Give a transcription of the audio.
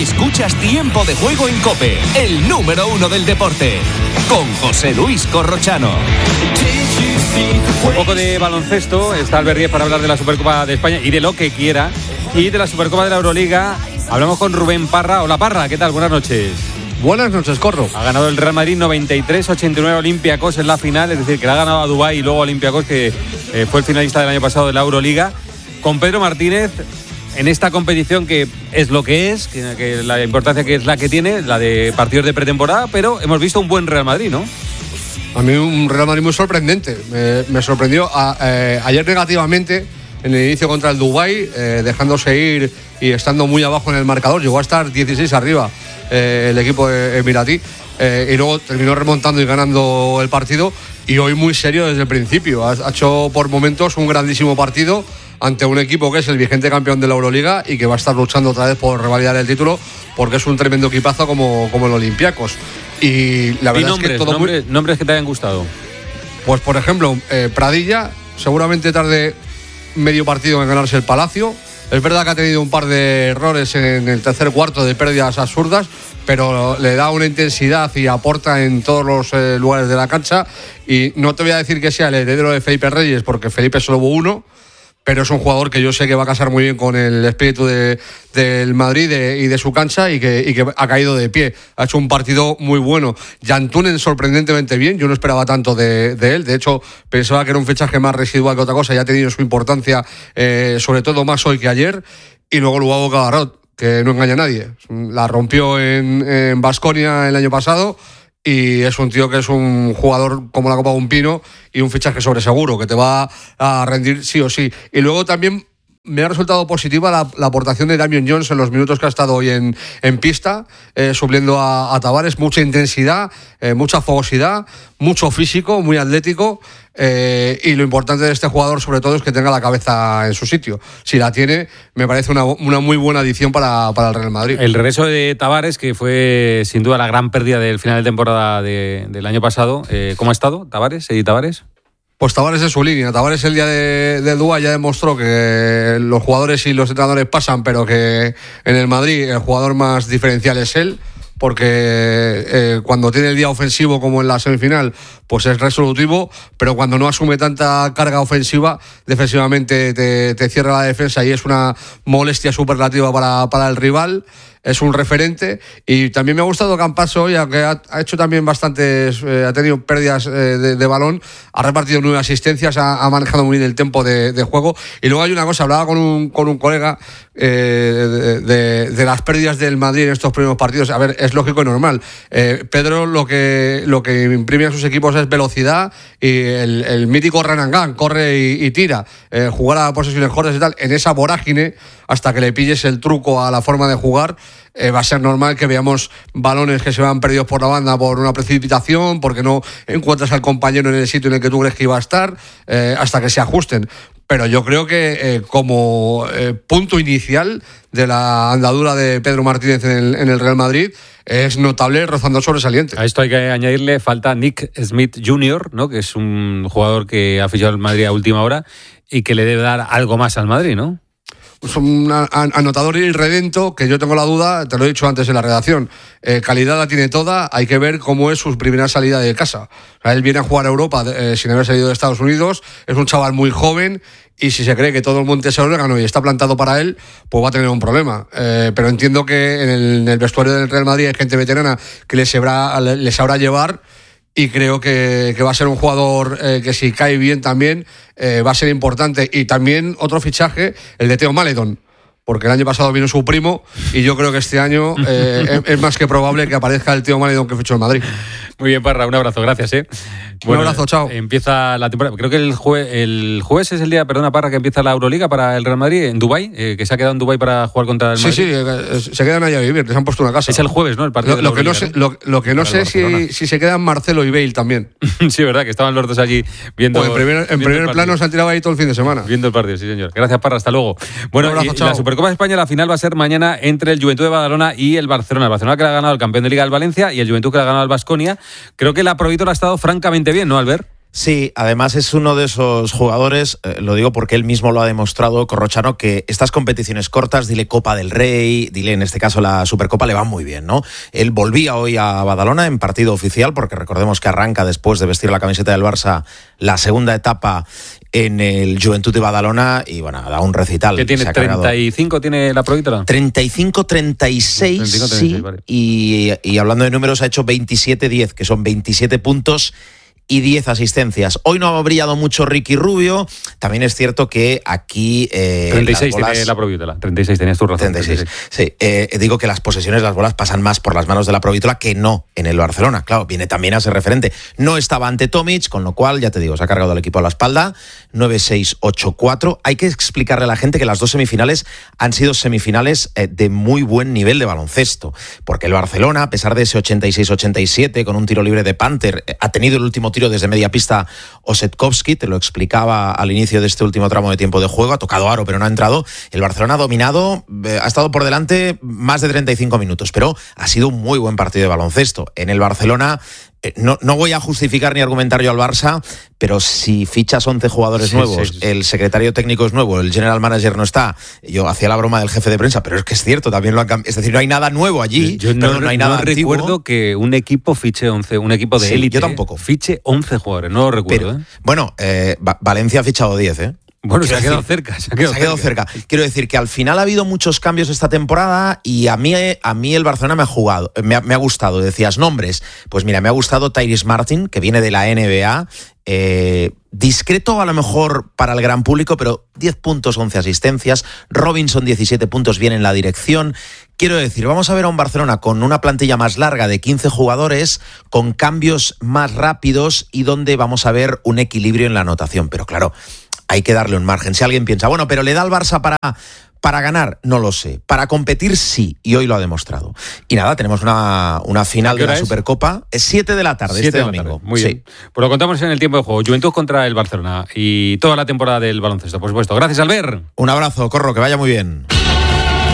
Escuchas Tiempo de Juego en COPE, el número 1 del deporte, con José Luis Corrochano. Un poco de baloncesto, está Albert Díez para hablar de la Supercopa de España y de lo que quiera, y de la Supercopa de la Euroliga. Hablamos con Rubén Parra. Hola Parra, ¿qué tal? Buenas noches. Buenas noches, Corro. Ha ganado el Real Madrid 93-89 Olympiacos en la final, es decir, que le ha ganado a Dubái y luego a Olympiacos, que fue el finalista del año pasado de la Euroliga, con Pedro Martínez en esta competición que es lo que es, que la importancia que es la que tiene, la de partidos de pretemporada, pero hemos visto un buen Real Madrid, ¿no? A mí un Real Madrid muy sorprendente. Me sorprendió ayer negativamente en el inicio contra el Dubái, dejándose ir y estando muy abajo en el marcador. Llegó a estar 16 arriba el equipo emiratí, y luego terminó remontando y ganando el partido, y hoy muy serio desde el principio. Ha hecho por momentos un grandísimo partido ante un equipo que es el vigente campeón de la Euroliga y que va a estar luchando otra vez por revalidar el título, porque es un tremendo equipazo como el Olympiacos. Y la verdad nombres, es que todo nombres que te hayan gustado. Pues por ejemplo, Pradilla seguramente tarde medio partido en ganarse el Palacio. Es verdad que ha tenido un par de errores en el tercer cuarto de pérdidas absurdas, pero le da una intensidad y aporta en todos los lugares de la cancha. Y no te voy a decir que sea el heredero de Felipe Reyes, porque Felipe solo hubo uno, pero es un jugador que yo sé que va a casar muy bien con el espíritu del Madrid y de su cancha, y que ha caído de pie. Ha hecho un partido muy bueno. Jantunen sorprendentemente bien, yo no esperaba tanto de él. De hecho, pensaba que era un fichaje más residual que otra cosa. Ya ha tenido su importancia, sobre todo más hoy que ayer. Y luego Luavo Cabarrot, que no engaña a nadie. La rompió en Baskonia el año pasado. Y es un tío que es un jugador como la copa de un pino y un fichaje sobreseguro que te va a rendir sí o sí. Y luego también me ha resultado positiva la aportación de Damian Jones en los minutos que ha estado hoy en pista, supliendo a Tavares. Mucha intensidad, mucha fogosidad, mucho físico, muy atlético. Y lo importante de este jugador sobre todo es que tenga la cabeza en su sitio. Si la tiene, me parece una muy buena adición para el Real Madrid. El regreso de Tavares, que fue sin duda la gran pérdida del final de temporada del año pasado. ¿Cómo ha estado Tavares? ¿Eddie Tavares? Pues Tavares en su línea. Tavares el día de Dubái ya demostró que los jugadores y los entrenadores pasan, pero que en el Madrid el jugador más diferencial es él, porque cuando tiene el día ofensivo como en la semifinal, pues es resolutivo, pero cuando no asume tanta carga ofensiva, defensivamente te cierra la defensa y es una molestia superlativa para el rival. Es un referente. Y también me ha gustado Campaso hoy, aunque ha hecho también bastantes, ha tenido pérdidas de balón, ha repartido 9 asistencias, ha manejado muy bien el tempo de juego. Y luego hay una cosa, hablaba con un colega de las pérdidas del Madrid en estos primeros partidos. A ver, es lógico y normal. Pedro lo que imprime a sus equipos es velocidad y el mítico run and gun, corre y tira, jugar a posesiones cortas y tal. En esa vorágine, hasta que le pilles el truco a la forma de jugar, va a ser normal que veamos balones que se van perdidos por la banda por una precipitación, porque no encuentras al compañero en el sitio en el que tú crees que iba a estar, hasta que se ajusten. Pero yo creo que como punto inicial de la andadura de Pedro Martínez en el Real Madrid, es notable, rozando sobresaliente. A esto hay que añadirle, falta Nick Smith Jr., ¿no? Que es un jugador que ha fichado al Madrid a última hora y que le debe dar algo más al Madrid, ¿no? Es un anotador irredento, que yo tengo la duda, te lo he dicho antes en la redacción. Calidad la tiene toda, hay que ver cómo es su primera salida de casa. O sea, él viene a jugar a Europa sin haber salido de Estados Unidos, es un chaval muy joven, y si se cree que todo el monte es orégano y está plantado para él, pues va a tener un problema. Pero entiendo que en el vestuario del Real Madrid hay gente veterana que les sabrá llevar. Y creo que va a ser un jugador que si cae bien también va a ser importante. Y también otro fichaje, el de Theo Maledon, porque el año pasado vino su primo y yo creo que este año es más que probable que aparezca el Theo Maledon que fichó el Madrid. Muy bien, Parra, un abrazo, gracias. Bueno, un abrazo, chao. Empieza la temporada, creo que el jueves es el día, perdona Parra, que empieza la Euroliga para el Real Madrid en Dubái, que se ha quedado en Dubái para jugar contra el Madrid. Sí, se quedan allá a vivir, les han puesto una casa. Es el jueves, ¿no? El partido lo que no sé si se quedan Marcelo y Bale también. Sí, verdad, que estaban los dos allí viendo. Pues en primer plano se han tirado ahí todo el fin de semana. Viendo el partido, sí señor. Gracias, Parra, hasta luego. Bueno, un abrazo, chao. La Supercopa de España, la final va a ser mañana entre el Juventud de Badalona y el Barcelona. El Barcelona, que le ha ganado el campeón de Liga al Valencia, y el Juventud, que le ha ganado al Baskonia. Creo que la Provítola ha estado francamente bien, ¿no, Albert? Sí, además es uno de esos jugadores, lo digo porque él mismo lo ha demostrado, Corrochano, que estas competiciones cortas, dile Copa del Rey, dile en este caso la Supercopa, le van muy bien, ¿no? Él volvía hoy a Badalona en partido oficial, porque recordemos que arranca después de vestir la camiseta del Barça la segunda etapa en el Juventud de Badalona y bueno, da un recital. ¿Qué tiene? ¿35 tiene la Provítola? 35-36, sí, vale. Y hablando de números ha hecho 27-10, que son 27 puntos y 10 asistencias. Hoy no ha brillado mucho Ricky Rubio. También es cierto que aquí 36 tiene la Provítola. 36, tenías tu razón. 36. Sí, digo que las posesiones, las bolas pasan más por las manos de la Provítola que no en el Barcelona. Claro, viene también a ser referente. No estaba ante Tomic, con lo cual, ya te digo, se ha cargado al equipo a la espalda. 9-6-8-4. Hay que explicarle a la gente que las dos semifinales han sido semifinales de muy buen nivel de baloncesto. Porque el Barcelona, a pesar de ese 86-87, con un tiro libre de Panther, ha tenido el último tiro desde media pista Osetkowski, te lo explicaba al inicio de este último tramo de tiempo de juego, ha tocado aro pero no ha entrado. El Barcelona ha dominado, ha estado por delante más de 35 minutos, pero ha sido un muy buen partido de baloncesto. En el Barcelona no voy a justificar ni argumentar yo al Barça, pero si fichas 11 jugadores nuevos, sí. El secretario técnico es nuevo, el general manager no está, yo hacía la broma del jefe de prensa, pero es que es cierto, también lo han cambiado, es decir, no hay nada nuevo allí, no hay nada antiguo. Recuerdo que un equipo fiche 11, un equipo de élite, yo tampoco. Fiche 11 jugadores, no lo recuerdo. Pero, bueno, Valencia ha fichado 10, Bueno, se ha quedado cerca. Se ha quedado cerca. Quiero decir que al final ha habido muchos cambios esta temporada y a mí el Barcelona me ha gustado. Decías nombres. Pues mira, me ha gustado Tyrese Martin, que viene de la NBA. Discreto a lo mejor para el gran público, pero 10 puntos, 11 asistencias. Robinson, 17 puntos, bien en la dirección. Quiero decir, vamos a ver a un Barcelona con una plantilla más larga de 15 jugadores, con cambios más rápidos y donde vamos a ver un equilibrio en la anotación. Pero claro, hay que darle un margen. Si alguien piensa, bueno, pero ¿le da al Barça para ganar? No lo sé. Para competir, sí. Y hoy lo ha demostrado. Y nada, tenemos una final de la Supercopa. Es 7 de la tarde este domingo. Muy bien. Pues lo contamos en el tiempo de juego. Juventud contra el Barcelona. Y toda la temporada del baloncesto, por supuesto. Gracias, Albert. Un abrazo, Corro, que vaya muy bien.